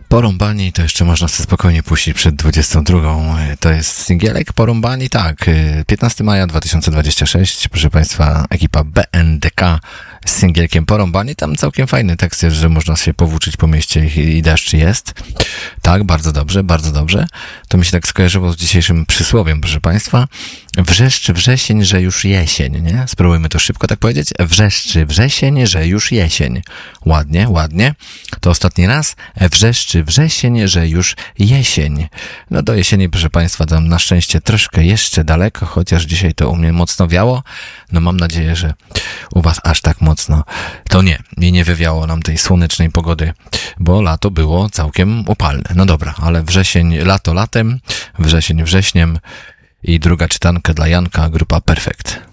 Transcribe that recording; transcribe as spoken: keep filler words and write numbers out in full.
Porąbani to jeszcze można sobie spokojnie puścić przed dwudziestą drugą. To jest singielek Porąbani, tak. piętnastego maja dwa tysiące dwudziestego szóstego. Proszę Państwa, ekipa B N D K z singielkiem Porąbani. Tam całkiem fajny tekst jest, że można się powłóczyć po mieście i deszcz jest. Tak, bardzo dobrze, bardzo dobrze. To mi się tak skojarzyło z dzisiejszym przysłowiem, proszę Państwa. Wrzeszczy wrzesień, że już jesień, nie? Spróbujmy to szybko tak powiedzieć. Wrzeszczy wrzesień, że już jesień. Ładnie, ładnie. To ostatni raz. Wrzeszczy wrzesień, że już jesień. No do jesieni, proszę Państwa, tam na szczęście troszkę jeszcze daleko, chociaż dzisiaj to u mnie mocno wiało. No mam nadzieję, że u Was aż tak mocno to nie. I nie wywiało nam tej słonecznej pogody, bo lato było całkiem upalne. No dobra, ale wrzesień, lato latem, wrzesień wrześniem i druga czytanka dla Janka, grupa Perfekt.